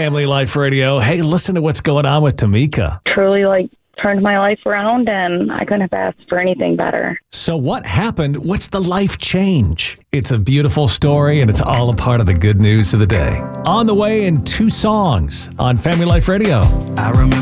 Family Life Radio. Hey, listen to what's going on with Tamika. Truly, turned my life around, and I couldn't have asked for anything better. So what happened? What's the life change? It's a beautiful story, and it's all a part of the good news of the day. On the way in 2 songs on Family Life Radio. I remember